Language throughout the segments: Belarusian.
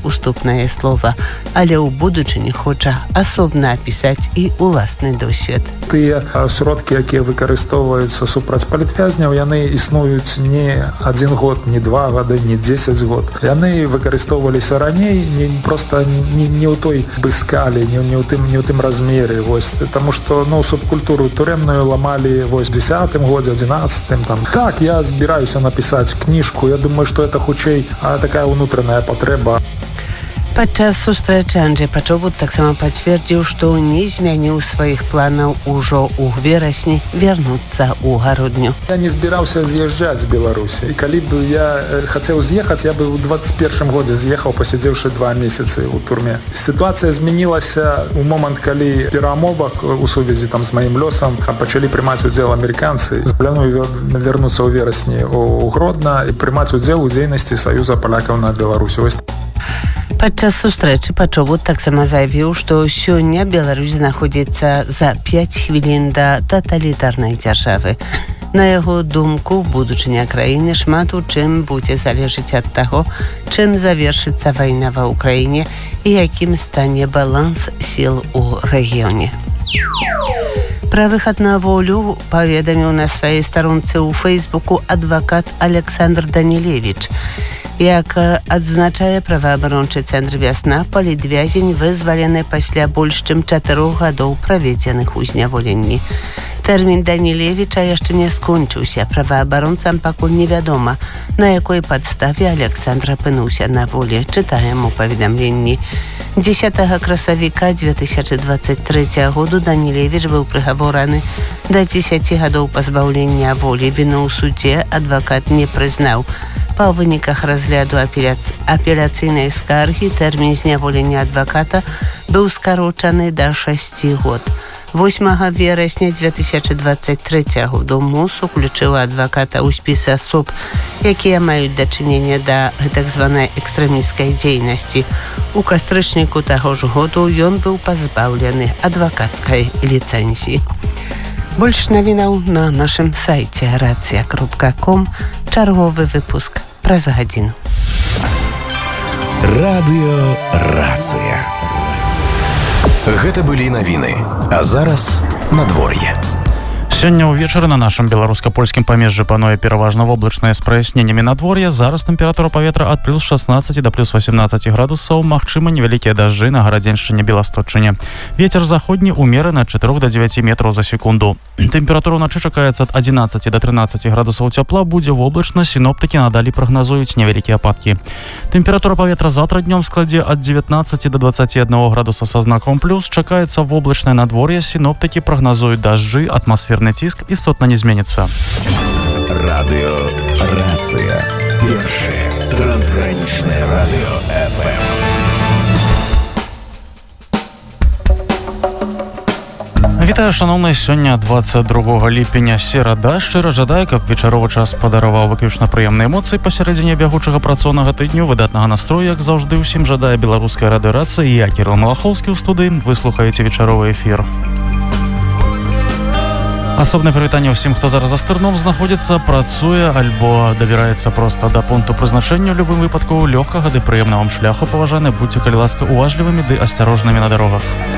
уступнае слова, але ў будучыні хоча асобна апісаць і уласны досвед. Тыя сродкі, якія выкарыстоўваюцца супраць палітвязняў, яны існуюць не 1 год, не 2 гады, не 10 год. Яны выкарыстоўваліся раней просто не ў той скалі, не ў тым размере. Таму што субкультуру турэмную ламалі в 10-м годзе, 11-м. Так, я збіраюся напісаць кніжку. Я думаю, што это хутчэй такая ўнутраная патрэба. Падчас сустрэчы Анджэй Пачобут таксама пацвердзіў, што не змяніў сваіх планаў ужо ў верасні вярнуцца ў гародню. Я не збіраўся з'язджаць з Беларусі. І калі б я хацеў з'ехаць, я бы ў 21-м годзе з'ехаў, пасядзеўшы 2 месяцы ў турме. Сітуацыя змянілася ў момант, калі перамовах у сувязі з маім лёсам пачалі прымаць удзел амерыканцы. Планую вярнуцца ў верасні ў Гродна і прымаць удзел у дзейнасці Саюза палякаў на Беларусі. Падчас сустрэчы Пачобут таксама заявіў, што сёння Беларусь знаходзіцца за 5 хвілін да таталітарнай дзяржавы. На яго думку, будучыня краіны шмат у чым будзе залежыць ад таго, чым завершыцца вайна ва ўкраіне і якім стане баланс сіл у рэгіёне. Пра выхад на волю паведаміў на сваёй старонцы ў Фэйсбуку адвакат Александр Данілевіч. Як адзначае праваабарончы цэнтр «Вясна», палітвязень вызвалены пасля больш чым 4 гадоў праведзеных у зняволенні. Тэрмін Данілевіча яшчэ не скончыўся. Праваабаронцам пакуль невядома, на якой падставе Александр апынуўся на волі. Чытаем у паведамленні. 10 красавіка 2023 году Данілевіч быў прыгавораны да 10 гадоў пазбаўлення волі. Віну ў судзе адвакат не прызнаў. Па выніках разгляду апеляцыйнай скаргі тэрмін зняволення адваката быў скарочаны да 6 год. 8 верасня 2023 году МУС уключыў адваката ў спіс асоб, якія маюць дачыненне да так званай экстрэмісцкай дзейнасці. У кастрычніку таго ж году ён быў пазбаўлены адвакацкай ліцэнзіі. Больш навінаў на нашым сайце racja.com. Чарговы выпуск праз гадзіну. Радыё Рацыя. Гэта былі навіны. А зараз надвор'е. Сёння ўвечары на нашым беларуска-польскім памежжы пануе пераважна воблачнае з праясненнямі надвор'я. Зараз тэмпература паветра ад плюс 16 да плюс 18 градусаў. Магчыма невялікія дажджы на Гарадзеншчыне, Беласточчыне. Вецер заходні ўмераны ад 4 да 9 метраў за секунду. Тэмпература ўначы чакаецца ад 11 да 13 градусаў цяпла. Будзе воблачна, сіноптыкі надалей прагназуюць невялікія ападкі. Тэмпература паветра заўтра днём складзе ад 19 да 21 градуса са знаком плюс. Чакаецца воблачнае надвор'е. Сіноптыкі прагназуюць дажджы, атмасферны ціск істотна не зменіцца. Радыё Рацыя. Першае трансгранічнае радыё FM. Вітаю, шановныя, сёння 22 ліпеня, серада. Шчыра жадаю, каб вечаровы час падараваў выключна прыемныя эмоцыі пасярэдзіне бягучага працоўнага тыдню. Выдатнага настрою, як заўжды, усім жадае беларуская радыёрацыя. Я, Кірыл Малахоўскі, ў студыі. Вы слухаеце вечаровы эфір. Асобнае прывітанне ўсім, хто зараз за стырном знаходзіцца, працуе альбо давіраецца проста да пункту прызначэння. У любым выпадку лёгкага ды прыемнага вам шляху, паважаны, будьце, калі ласка, уважлівымі ды асцярожнымі на дарогах.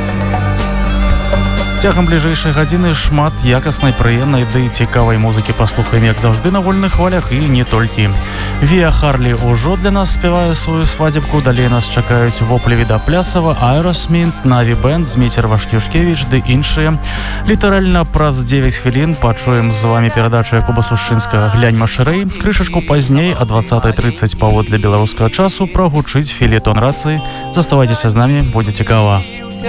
Цягам бліжэйшай гадзіны шмат якаснай, прыемнай ды цікавай музыкі паслухаем, як заўжды, на вольных хвалях і не толькі. Віа Харлі ўжо для нас спявае сваю свадзебку. Далей нас чакаюць Воплі Віда Плясава, Аэросмінт, Наві Бэнд, Зміцер Вашкіўшкевіч ды іншыя. Літаральна праз 9 хвілін пачуем з вамі перадачу Якуба Сушчынскага «Глянь машырэй». Крышачку пазней, а 20:30 паводле беларускага часу, прагучыць фельетон рацыі. Заставайцеся з намі, будзе цікава.